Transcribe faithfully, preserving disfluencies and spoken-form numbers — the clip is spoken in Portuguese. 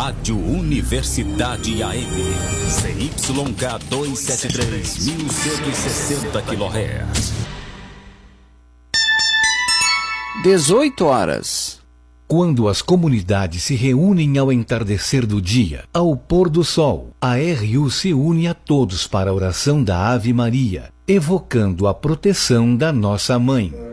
Rádio Universidade A M, C Y K duzentos e setenta e três, mil cento e sessenta quilohertz. dezoito horas. Quando as comunidades se reúnem ao entardecer do dia, ao pôr do sol, a R U se une a todos para a oração da Ave Maria, evocando a proteção da Nossa Mãe.